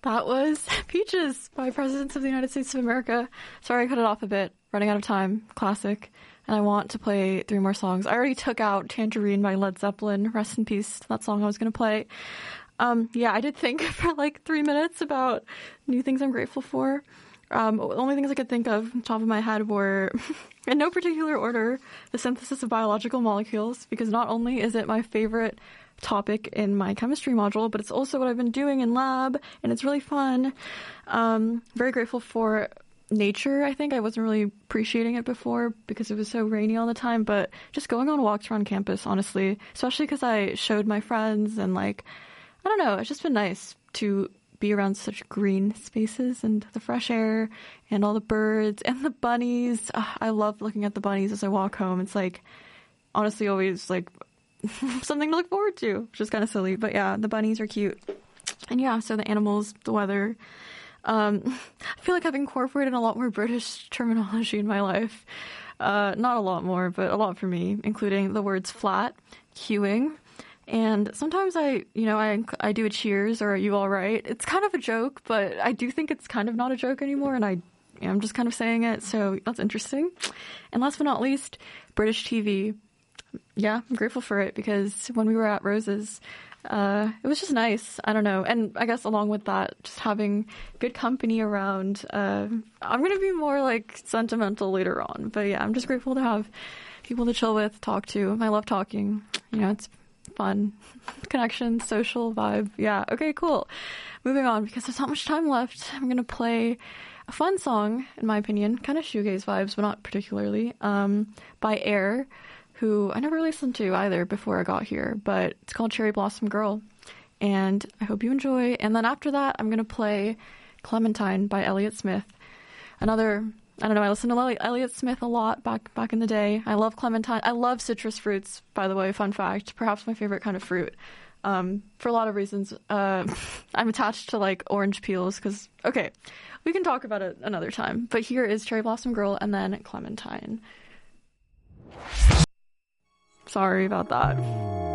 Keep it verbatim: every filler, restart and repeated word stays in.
That was Peaches by Presidents of the United States of America. Sorry I cut it off a bit. Running out of time. Classic. And I want to play three more songs. I already took out Tangerine by Led Zeppelin. Rest in peace to that song I was going to play. Um, yeah, I did think for like three minutes about new things I'm grateful for. Um, the only things I could think of on top of my head were, in no particular order, the synthesis of biological molecules, because not only is it my favorite topic in my chemistry module, but it's also what I've been doing in lab, and it's really fun. Um, very grateful for nature. I think I wasn't really appreciating it before because it was so rainy all the time, but just going on walks around campus, honestly, especially because I showed my friends and like, I don't know, it's just been nice to be around such green spaces and the fresh air and all the birds and the bunnies. Uh, I love looking at the bunnies as I walk home. It's like, honestly, always like something to look forward to, which is kind of silly. But yeah, the bunnies are cute. And yeah, so the animals, the weather. Um, I feel like I've incorporated a lot more British terminology in my life. Uh, not a lot more, but a lot for me, including the words flat, queuing. And sometimes I, you know, I I do a cheers or are you all right? It's kind of a joke, but I do think it's kind of not a joke anymore, and I am just kind of saying it, so that's interesting. And last but not least, British T V. Yeah, I'm grateful for it because when we were at Rose's, uh, it was just nice. I don't know. And I guess along with that, just having good company around. Uh, I'm going to be more like sentimental later on, but yeah, I'm just grateful to have people to chill with, talk to. I love talking. You know, it's fun. Connection, social vibe. Yeah. Okay, cool. Moving on because there's not much time left. I'm going to play a fun song, in my opinion, kind of shoegaze vibes, but not particularly, um, by Air, who I never listened to either before I got here, but it's called Cherry Blossom Girl, and I hope you enjoy. And then after that, I'm going to play Clementine by Elliott Smith. Another, I don't know, I listened to Elliott Smith a lot back back in the day. I love Clementine. I love citrus fruits, by the way, fun fact. Perhaps my favorite kind of fruit. Um, for a lot of reasons. Uh, I'm attached to, like, orange peels, because, okay, we can talk about it another time. But here is Cherry Blossom Girl, and then Clementine. Sorry about that.